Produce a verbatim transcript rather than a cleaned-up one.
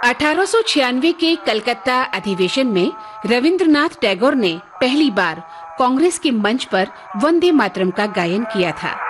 अठारह सौ छियानवे के कलकत्ता अधिवेशन में रविंद्रनाथ टैगोर ने पहली बार कांग्रेस के मंच पर वंदे मातरम का गायन किया था।